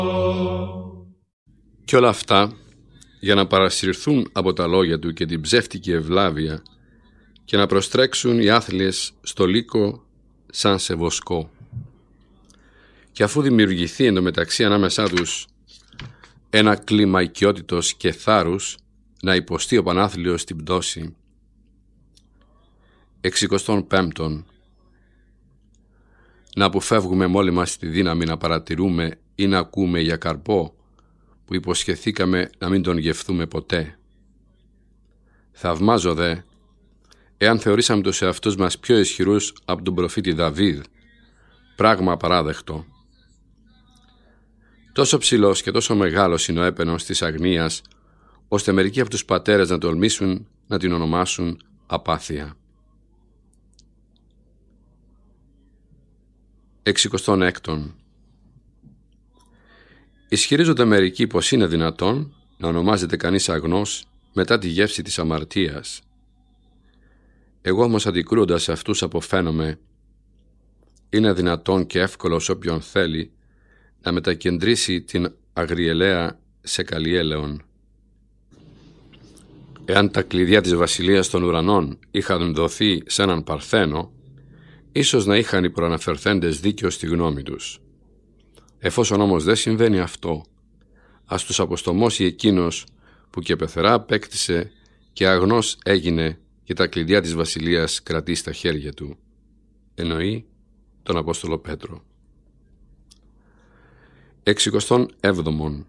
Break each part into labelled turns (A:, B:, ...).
A: Και όλα αυτά για να παρασυρθούν από τα λόγια του και την ψεύτικη ευλάβεια και να προστρέξουν οι άθλιες στο λύκο σαν σε βοσκό. Και αφού δημιουργηθεί εντωμεταξύ ανάμεσά τους ένα κλίμα οικειότητος και θάρρους να υποστεί ο Πανάθλιος την πτώση. 65. Να αποφεύγουμε μόλι μας τη δύναμη να παρατηρούμε ή να ακούμε για καρπό που υποσχεθήκαμε να μην τον γευθούμε ποτέ. Θαυμάζω δε εάν θεωρήσαμε τους εαυτούς μας πιο ισχυρούς από τον προφήτη Δαβίδ, πράγμα απαράδεκτο. Τόσο ψηλός και τόσο μεγάλος είναι ο έπαινος της αγνίας, ώστε μερικοί από τους πατέρες να τολμήσουν να την ονομάσουν απάθεια. 66. Ισχυρίζονται μερικοί πως είναι δυνατόν να ονομάζεται κανείς αγνός μετά τη γεύση της αμαρτίας. Εγώ όμως αντικρούοντας αυτούς αποφαίνομαι, είναι δυνατόν και εύκολο σε όποιον θέλει να μετακεντρήσει την αγριελαία σε καλλιέλεον. Εάν τα κλειδιά της βασιλείας των ουρανών είχαν δοθεί σε έναν παρθένο, ίσως να είχαν οι προαναφερθέντες δίκιο στη γνώμη τους. Εφόσον όμως δεν συμβαίνει αυτό, ας τους αποστομώσει εκείνος που και πεθερά απέκτησε και αγνός έγινε και τα κλειδιά της βασιλείας κρατεί στα χέρια του. Εννοεί τον Απόστολο Πέτρο. 67.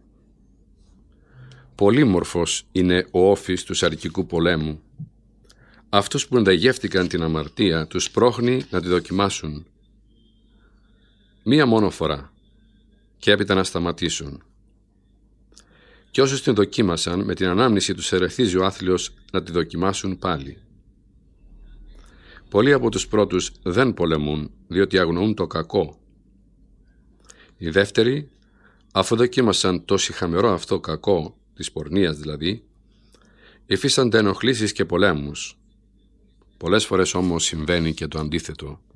A: Πολύμορφος είναι ο όφης του σαρκικού πολέμου. Αυτούς που ενταγεύτηκαν την αμαρτία τους πρόχνει να τη δοκιμάσουν. Μία μόνο φορά και έπειτα να σταματήσουν. Και όσους την δοκίμασαν, με την ανάμνηση τους ερεθίζει ο άθλιος να τη δοκιμάσουν πάλι. Πολλοί από τους πρώτους δεν πολεμούν, διότι αγνοούν το κακό. Οι δεύτεροι, αφού δοκίμασαν το σιχαμερό αυτό κακό, της πορνείας δηλαδή, υφίστανται ενοχλήσεις και πολέμους. Πολλές φορές όμως συμβαίνει και το αντίθετο.